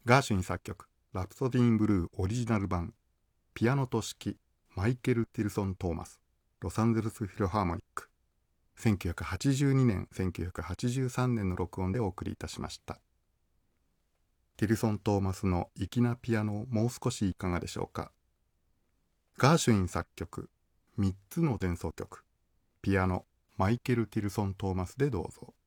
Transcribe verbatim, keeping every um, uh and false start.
ガーシュウィン作曲、ラプソディ・イン・ブルーオリジナル版、ピアノと指揮、マイケル・ティルソン・トーマス、ロサンゼルスフィルハーモニック。せんきゅうひゃくはちじゅうにねん、せんきゅうひゃくはちじゅうさんねんの録音でお送りいたしました。ティルソン・トーマスの粋なピアノをもう少しいかがでしょうか。ガーシュウィン作曲、みっつの前奏曲、ピアノ、マイケル・ティルソン・トーマスでどうぞ。